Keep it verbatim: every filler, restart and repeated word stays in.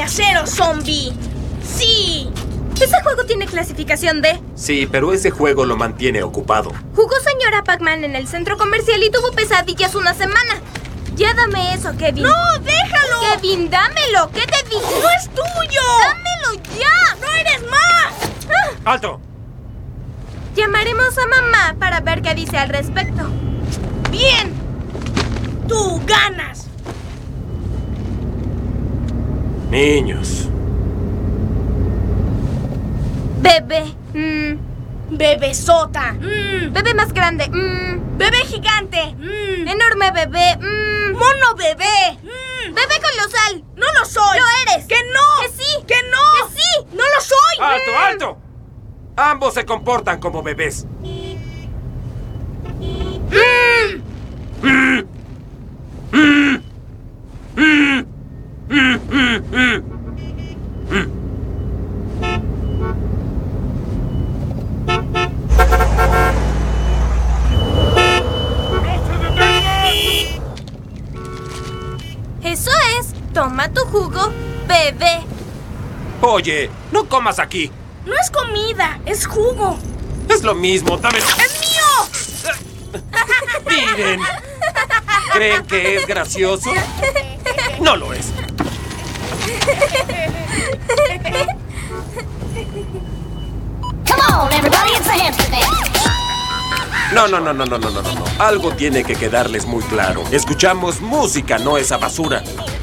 acero, zombie. ¡Sí! Ese juego tiene clasificación D. Sí, pero ese juego lo mantiene ocupado. Jugó señora Pac-Man en el centro comercial y tuvo pesadillas una semana. Ya dame eso, Kevin. ¡No, déjalo! Kevin, dámelo. ¿Qué te dije? ¡No es tuyo! ¡Dámelo ya! ¡No eres más! Ah. ¡Alto! Llamaremos a mamá para ver qué dice al respecto. ¡Bien! ¡Tú ganas! Niños. Bebé. Mm. Bebesota. Mm. Bebé más grande. Mm. Bebé gigante. Mm. Enorme bebé. Mm. Mono bebé. Mm. Bebé colosal. ¡No lo soy! ¡Lo eres! ¡Que no! ¡Que sí! ¡Que no! ¡Que sí! ¡No lo soy! ¡Alto, alto! Ambos se comportan como bebés. Eso es. Toma tu jugo, bebé. Oye, no comas aquí. No es comida, es jugo. Es lo mismo, dámelo. ¡Es mío! Miren. ¿Creen que es gracioso? No lo es. Come on, everybody, it's a hamster dance. No, no, no, no, no, no, no, no. Algo tiene que quedarles muy claro. Escuchamos música, no esa basura.